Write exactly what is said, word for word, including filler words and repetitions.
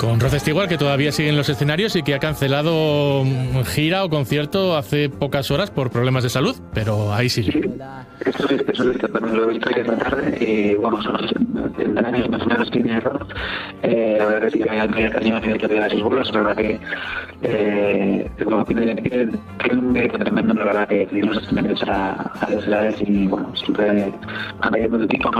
Con Rod Stewart, que todavía sigue en los escenarios y que ha cancelado gira o concierto hace pocas horas por problemas de salud, pero ahí sigue. Sí, eso es, eso es, también lo he visto esta tarde, y bueno, son los escenarios más o menos que tiene Rod. Eh, la verdad que sí que hay cariño que te da sus bolas, la verdad que eh, bueno, tiene, tiene, tiene un mérito tremendo, la verdad que tiene los escenarios a, a desvelar y bueno, siempre anda yendo de tipo